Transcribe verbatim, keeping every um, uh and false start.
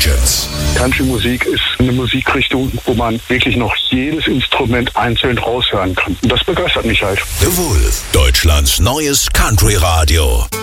Sessions. Country-Musik ist eine Musikrichtung, wo man wirklich noch jedes Instrument einzeln raushören kann. Und das begeistert mich halt. The Wolf, Deutschlands neues Country-Radio.